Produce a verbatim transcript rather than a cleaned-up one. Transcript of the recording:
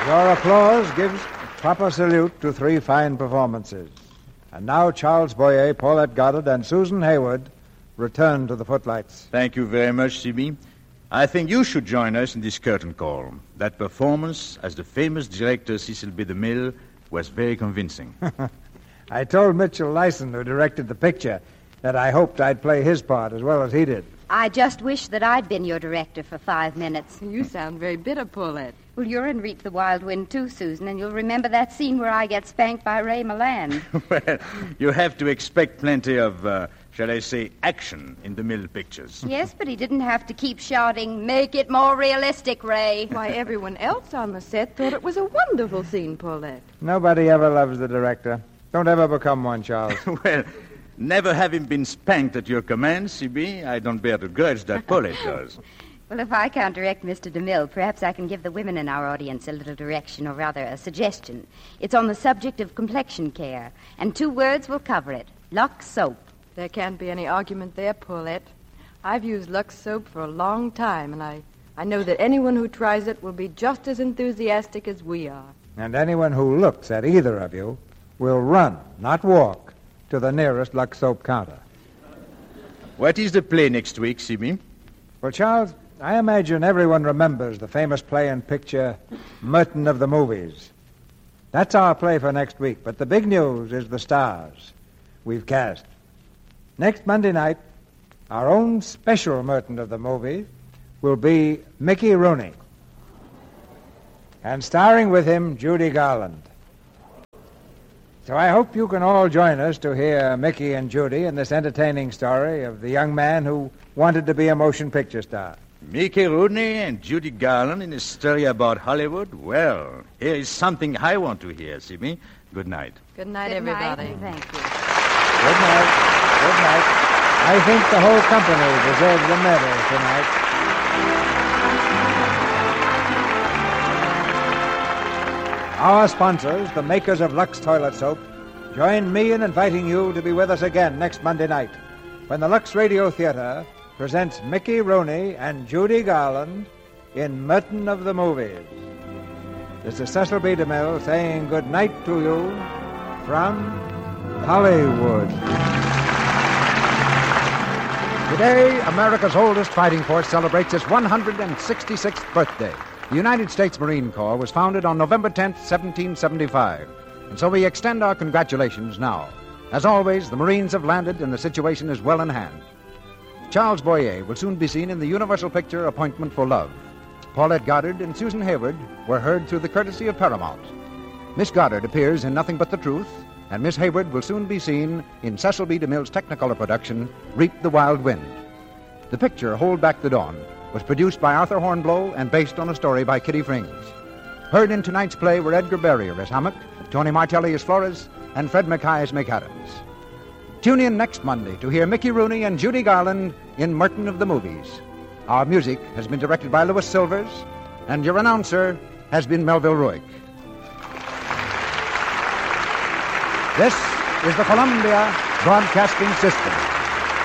Your applause gives proper salute to three fine performances. And now Charles Boyer, Paulette Goddard, and Susan Hayward return to the footlights. Thank you very much, C B. I think you should join us in this curtain call. That performance as the famous director Cecil B. DeMille was very convincing. I told Mitchell Lyson, who directed the picture, that I hoped I'd play his part as well as he did. I just wish that I'd been your director for five minutes. You sound very bitter, Paulette. Well, you're in Reap the Wild Wind, too, Susan, and you'll remember that scene where I get spanked by Ray Milland. Well, you have to expect plenty of, uh, shall I say, action in the Mill pictures. Yes, but he didn't have to keep shouting, "Make it more realistic, Ray." Why, everyone else on the set thought it was a wonderful scene, Paulette. Nobody ever loves the director. Don't ever become one, Charles. Well, never having been spanked at your command, C B, I don't bear to grudge that Paulette does. Well, if I can't direct Mister DeMille, perhaps I can give the women in our audience a little direction, or rather a suggestion. It's on the subject of complexion care, and two words will cover it: Lux soap. There can't be any argument there, Paulette. I've used Lux soap for a long time, and I, I know that anyone who tries it will be just as enthusiastic as we are. And anyone who looks at either of you will run, not walk, to the nearest Lux soap counter. What is the play next week, C B? Well, Charles, I imagine everyone remembers the famous play and picture, Merton of the Movies. That's our play for next week, but the big news is the stars we've cast. Next Monday night, our own special Merton of the Movies will be Mickey Rooney. And starring with him, Judy Garland. So I hope you can all join us to hear Mickey and Judy in this entertaining story of the young man who wanted to be a motion picture star. Mickey Rooney and Judy Garland in a story about Hollywood? Well, here is something I want to hear, C B. Good night. Good night, Good everybody. night. Thank you. Good night. Good night. I think the whole company deserves a medal tonight. Our sponsors, the makers of Lux Toilet Soap, join me in inviting you to be with us again next Monday night when the Lux Radio Theater presents Mickey Rooney and Judy Garland in Merton of the Movies. This is Cecil B. DeMille saying good night to you from Hollywood. Today, America's oldest fighting force celebrates its one hundred sixty-sixth birthday. The United States Marine Corps was founded on November tenth, seventeen seventy-five, and so we extend our congratulations now. As always, the Marines have landed and the situation is well in hand. Charles Boyer will soon be seen in the Universal picture Appointment for Love. Paulette Goddard and Susan Hayward were heard through the courtesy of Paramount. Miss Goddard appears in Nothing But the Truth, and Miss Hayward will soon be seen in Cecil B. DeMille's Technicolor production, Reap the Wild Wind. The picture, Hold Back the Dawn, was produced by Arthur Hornblow and based on a story by Kitty Frings. Heard in tonight's play were Edgar Barrier as Hammock, Tony Martelli as Flores, and Fred Mackay as McAdams. Tune in next Monday to hear Mickey Rooney and Judy Garland in Merton of the Movies. Our music has been directed by Louis Silvers, and your announcer has been Melville Ruick. This is the Columbia Broadcasting System.